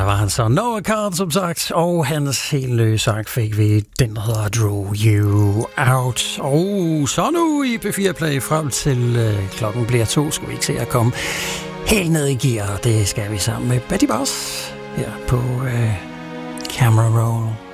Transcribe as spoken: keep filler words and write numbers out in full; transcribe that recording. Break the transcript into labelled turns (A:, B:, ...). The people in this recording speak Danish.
A: var han så Noah Kahan, som sagt, og hans helt nye sang fik vi, den der hedder Drew You Out. Og så nu i P fire Play frem til øh, klokken bliver to, skal vi ikke se at komme helt ned i gear, det skal vi sammen med Betty Boss her på øh, Camera Roll.